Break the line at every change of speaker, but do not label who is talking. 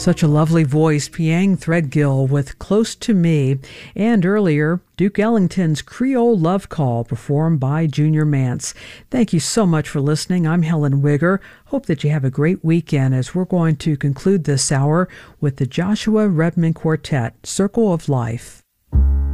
Such a lovely voice, Piang Threadgill with Close to Me, and earlier, Duke Ellington's Creole Love Call, performed by Junior Mance. Thank you so much for listening. I'm Helen Wigger. Hope that you have a great weekend as we're going to conclude this hour with the Joshua Redman Quartet, Circle of Life.